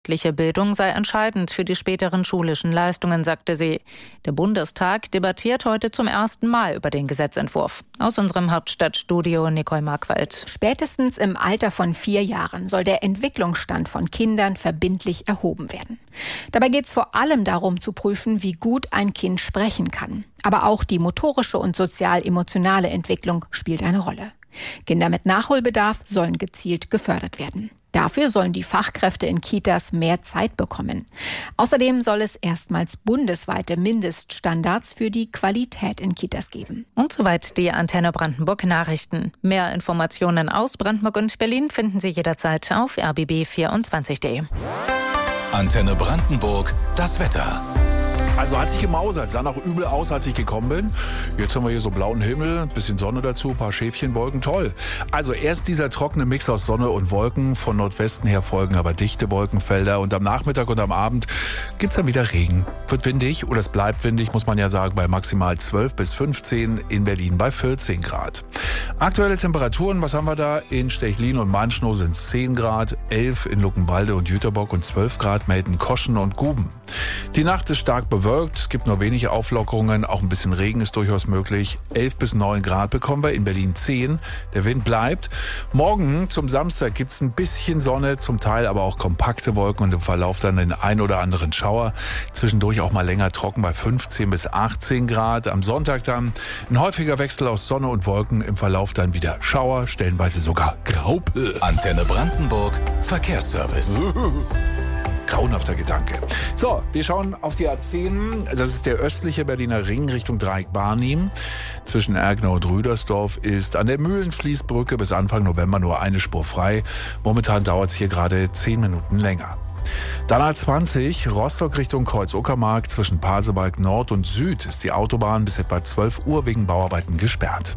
Mündliche Bildung sei entscheidend für die späteren schulischen Leistungen, sagte sie. Der Bundestag debattiert heute zum ersten Mal über den Gesetzentwurf. Aus unserem Hauptstadtstudio Nicole Markwald. Spätestens im Alter von 4 Jahren soll der Entwicklungsstand von Kindern verbindlich erhoben werden. Dabei geht es vor allem darum zu prüfen, wie gut ein Kind sprechen kann. Aber auch die motorische und sozial-emotionale Entwicklung spielt eine Rolle. Kinder mit Nachholbedarf sollen gezielt gefördert werden. Dafür sollen die Fachkräfte in Kitas mehr Zeit bekommen. Außerdem soll es erstmals bundesweite Mindeststandards für die Qualität in Kitas geben. Und soweit die Antenne Brandenburg Nachrichten. Mehr Informationen aus Brandenburg und Berlin finden Sie jederzeit auf rbb24.de. Antenne Brandenburg, das Wetter. Also hat sich gemausert, sah noch übel aus, als ich gekommen bin. Jetzt haben wir hier so blauen Himmel, ein bisschen Sonne dazu, ein paar Schäfchenwolken, toll. Also erst dieser trockene Mix aus Sonne und Wolken, von Nordwesten her folgen aber dichte Wolkenfelder und am Nachmittag und am Abend gibt's dann wieder Regen. Wird windig oder es bleibt windig, muss man ja sagen, bei maximal 12 bis 15, in Berlin bei 14 Grad. Aktuelle Temperaturen, was haben wir da? In Stechlin und Manschnow sind es 10 Grad, 11 in Luckenwalde und Jüterbock und 12 Grad melden Koschen und Guben. Die Nacht ist stark bewölkt, es gibt nur wenige Auflockerungen, auch ein bisschen Regen ist durchaus möglich. 11 bis 9 Grad bekommen wir, in Berlin 10, der Wind bleibt. Morgen zum Samstag gibt es ein bisschen Sonne, zum Teil aber auch kompakte Wolken und im Verlauf dann den ein oder anderen Schauer. Zwischendurch auch mal länger trocken bei 15 bis 18 Grad. Am Sonntag dann ein häufiger Wechsel aus Sonne und Wolken, im Verlauf dann wieder Schauer, stellenweise sogar Graupel. Antenne Brandenburg, Verkehrsservice. Grauenhafter Gedanke. So, wir schauen auf die A10. Das ist der östliche Berliner Ring Richtung Dreieck-Barnim. Zwischen Ergnau und Rüdersdorf ist an der Mühlenfließbrücke bis Anfang November nur eine Spur frei. Momentan dauert es hier gerade 10 Minuten länger. Dann A20, Rostock Richtung Kreuz-Uckermark. Zwischen Pasewalk Nord und Süd ist die Autobahn bis etwa 12 Uhr wegen Bauarbeiten gesperrt.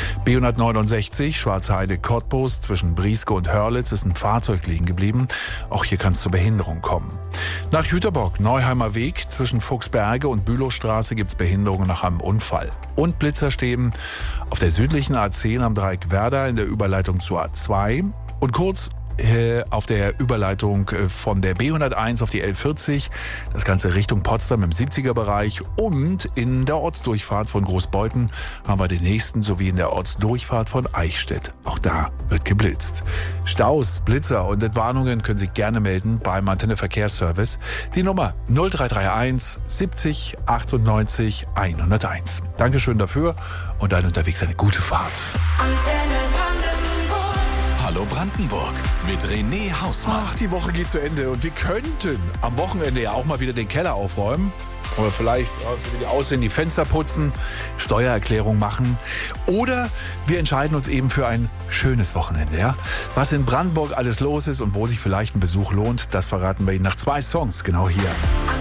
B169 Schwarzheide-Cottbus zwischen Brieske und Hörlitz ist ein Fahrzeug liegen geblieben. Auch hier kann es zur Behinderung kommen. Nach Jüterbock, Neuheimer Weg zwischen Fuchsberge und Bülowstraße gibt es Behinderungen nach einem Unfall. Und Blitzerstäben auf der südlichen A10 am Dreieck Werder in der Überleitung zur A2 und kurz auf der Überleitung von der B101 auf die L40, das Ganze Richtung Potsdam im 70er-Bereich und in der Ortsdurchfahrt von Großbeuthen haben wir den nächsten sowie in der Ortsdurchfahrt von Eichstätt. Auch da wird geblitzt. Staus, Blitzer und Entwarnungen können Sie gerne melden beim Antenne Verkehrsservice. Die Nummer 0331 70 98 101. Dankeschön dafür und dann unterwegs eine gute Fahrt. Hallo Brandenburg mit René Hausmann. Ach, die Woche geht zu Ende und wir könnten am Wochenende ja auch mal wieder den Keller aufräumen. Oder vielleicht wie die aussehen, die Fenster putzen, Steuererklärung machen. Oder wir entscheiden uns eben für ein schönes Wochenende. Ja? Was in Brandenburg alles los ist und wo sich vielleicht ein Besuch lohnt, das verraten wir Ihnen nach 2 Songs genau hier.